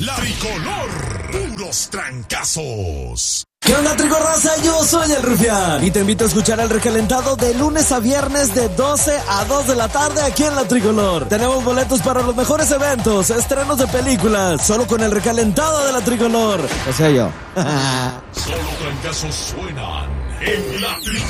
La Tricolor, puros trancazos. ¿Qué onda, Tricorraza? Yo soy el Rufián y te invito a escuchar el recalentado de lunes a viernes de 12 a 2 de la tarde aquí en La Tricolor. Tenemos boletos para los mejores eventos, estrenos de películas, solo con el recalentado de La Tricolor. O sea, yo. Solo trancazos suenan en La Tricolor.